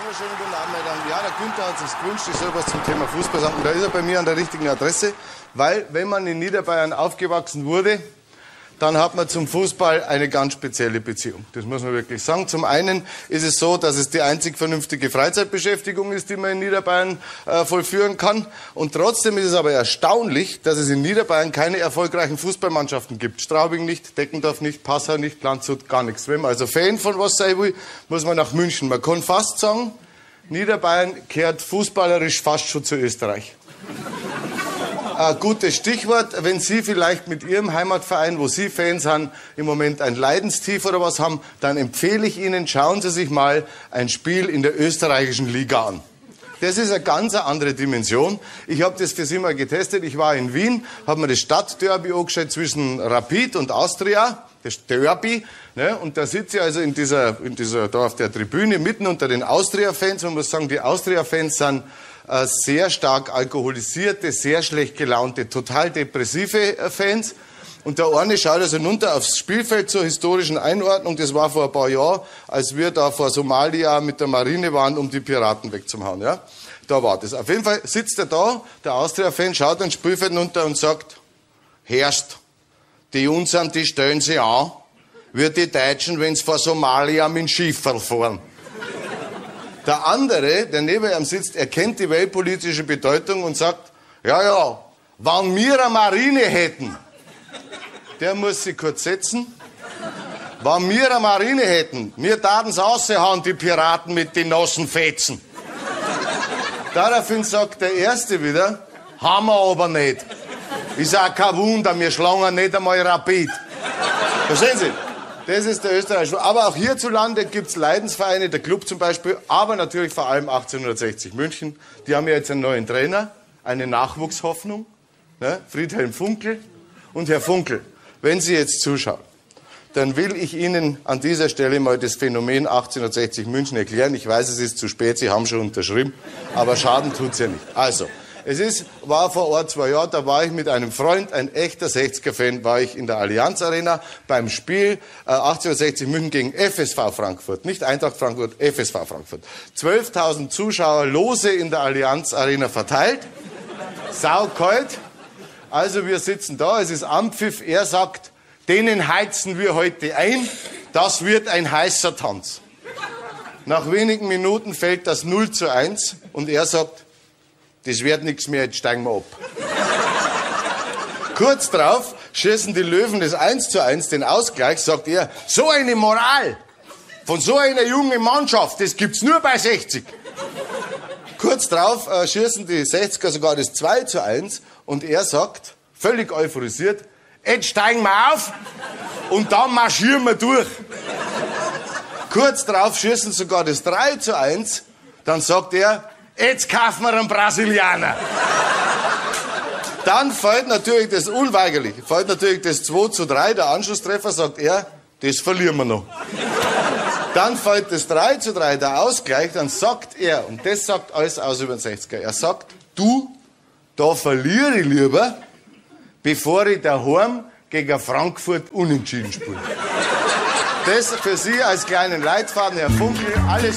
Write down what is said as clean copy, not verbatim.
Schönen guten Abend, meine Damen. Ja, der Günther hat sich gewünscht, ich soll was zum Thema Fußball sagen. Und da ist er bei mir an der richtigen Adresse, weil wenn man in Niederbayern aufgewachsen wurde, dann hat man zum Fußball eine ganz spezielle Beziehung. Das muss man wirklich sagen. Zum einen ist es so, dass es die einzig vernünftige Freizeitbeschäftigung ist, die man in Niederbayern vollführen kann. Und trotzdem ist es aber erstaunlich, dass es in Niederbayern keine erfolgreichen Fußballmannschaften gibt. Straubing nicht, Deckendorf nicht, Passau nicht, Landshut gar nichts. Wenn man also Fan von was sein will, muss man nach München. Man kann fast sagen, Niederbayern kehrt fußballerisch fast schon zu Österreich. Ein gutes Stichwort, wenn Sie vielleicht mit Ihrem Heimatverein, wo Sie Fans sind, im Moment ein Leidenstief oder was haben, dann empfehle ich Ihnen, schauen Sie sich mal ein Spiel in der österreichischen Liga an. Das ist eine ganz andere Dimension. Ich habe das für Sie mal getestet. Ich war in Wien, habe mir das Stadtderby angeschaut zwischen Rapid und Austria, das Derby. Ne? Und da sitze ich also in dieser da auf der Tribüne mitten unter den Austria-Fans. Man muss sagen, die Austria-Fans sind sehr stark alkoholisierte, sehr schlecht gelaunte, total depressive Fans. Und der eine schaut also runter aufs Spielfeld zur historischen Einordnung. Das war vor ein paar Jahren, als wir da vor Somalia mit der Marine waren, um die Piraten wegzuhauen. Ja? Da war das. Auf jeden Fall sitzt er da, der Austria-Fan, schaut ans Spielfeld runter und sagt, Herrst, die unseren, die stellen sie an, wie die Deutschen, wenn sie vor Somalia mit dem Schifferl fahren. Der andere, der neben ihm sitzt, erkennt die weltpolitische Bedeutung und sagt, ja, wenn wir eine Marine hätten, der muss sich kurz setzen, wenn wir eine Marine hätten, wir taten's raushauen, die Piraten mit den nassen Fetzen. Daraufhin sagt der Erste wieder, haben wir aber nicht. Ist auch kein Wunder, wir schlagen nicht einmal Rapid. Verstehen Sie? Das ist der österreichische. Aber auch hierzulande gibt es Leidensvereine, der Club zum Beispiel, aber natürlich vor allem 1860 München. Die haben ja jetzt einen neuen Trainer, eine Nachwuchshoffnung, ne? Friedhelm Funkel. Und Herr Funkel, wenn Sie jetzt zuschauen, dann will ich Ihnen an dieser Stelle mal das Phänomen 1860 München erklären. Ich weiß, es ist zu spät, Sie haben schon unterschrieben, aber Schaden tut's ja nicht. Also, war vor Ort 2 Jahren, da war ich mit einem Freund, ein echter 60er-Fan, war ich in der Allianz Arena beim Spiel 1860 München gegen FSV Frankfurt. Nicht Eintracht Frankfurt, FSV Frankfurt. 12.000 Zuschauer lose in der Allianz Arena verteilt. Saukalt. Also wir sitzen da, es ist Anpfiff, er sagt, denen heizen wir heute ein, das wird ein heißer Tanz. Nach wenigen Minuten fällt das 0:1 und er sagt, das wird nichts mehr, jetzt steigen wir ab. Kurz drauf schießen die Löwen das 1:1, den Ausgleich, sagt er, so eine Moral von so einer jungen Mannschaft, das gibt's nur bei 60. Kurz drauf schießen die 60er sogar das 2:1 und er sagt, völlig euphorisiert, jetzt steigen wir auf und dann marschieren wir durch. Kurz drauf schießen sogar das 3:1, dann sagt er, jetzt kaufen wir einen Brasilianer. Dann fällt natürlich das unweigerlich, fällt natürlich das 2:3, der Anschlusstreffer, sagt er, das verlieren wir noch. Dann fällt das 3:3, der Ausgleich, dann sagt er, und das sagt alles aus über den 60er, er sagt, du, da verliere ich lieber, bevor ich daheim gegen Frankfurt unentschieden spiele. Das für Sie als kleinen Leitfaden, Herr Funkel, alles